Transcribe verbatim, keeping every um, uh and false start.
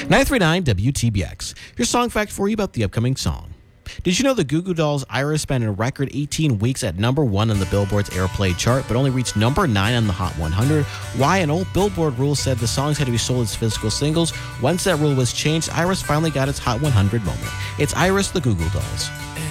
nine three nine W T B X. Your song fact for you about the upcoming song. Did you know the Goo Goo Dolls' Iris spent a record eighteen weeks at number one on the Billboard's Airplay chart, but only reached number nine on the Hot one hundred? Why? An old Billboard rule said the songs had to be sold as physical singles. Once that rule was changed, Iris finally got its Hot one hundred moment. It's Iris, the Goo Goo Dolls.